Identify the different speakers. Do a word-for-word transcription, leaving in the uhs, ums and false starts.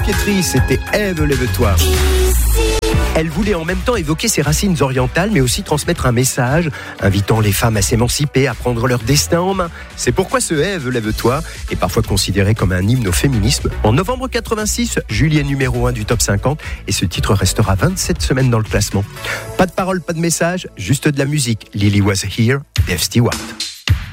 Speaker 1: coquetterie, c'était Ève, lève-toi. Elle voulait en même temps évoquer ses racines orientales, mais aussi transmettre un message, invitant les femmes à s'émanciper, à prendre leur destin en main. C'est pourquoi ce Ève, lève-toi est parfois considéré comme un hymne au féminisme. En novembre quatre-vingt-six, Julie est numéro un du top cinquante et ce titre restera vingt-sept semaines dans le classement. Pas de paroles, pas de message, juste de la musique. Lily Was Here, Dave Stewart.